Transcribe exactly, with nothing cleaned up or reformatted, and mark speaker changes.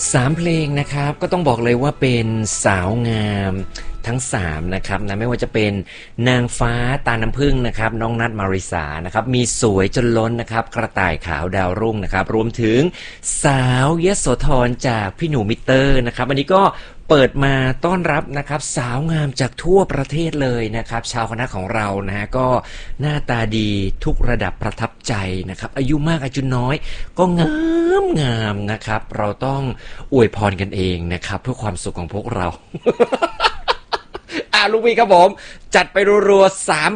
Speaker 1: สามเพลงนะครับก็ต้องบอกเลยว่าเป็นสาวงามทั้งสามนะครับนะไม่ว่าจะเป็นนางฟ้าตาน้ำผึ้งนะครับน้องนัทมาริสานะครับมีสวยจนล้นนะครับกระต่ายขาวดาวรุ่งนะครับรวมถึงสาวยโสธรจากพี่หนูมิเตอร์นะครับวันนี้ก็เปิดมาต้อนรับนะครับสาวงามจากทั่วประเทศเลยนะครับชาวคณะของเรานะฮะก็หน้าตาดีทุกระดับประทับใจนะครับอายุมากอายุน้อยก็งามงามนะครับเราต้องอวยพรกันเองนะครับเพื่อความสุขของพวกเรา อ่ะลูกพี่ครับผมจัดไปรัวๆสาม